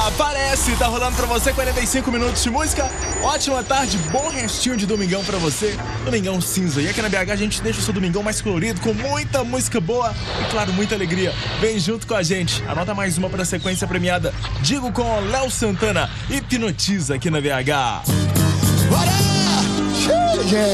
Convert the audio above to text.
Aparece, tá rolando pra você 45 minutos de música. Ótima tarde, bom restinho de domingão pra você. Domingão cinza. E aqui na BH a gente deixa o seu domingão mais colorido, com muita música boa e, claro, muita alegria. Vem junto com a gente. Anota mais uma pra sequência premiada. Digo com Léo Santana, Hipnotiza aqui na BH. Bora!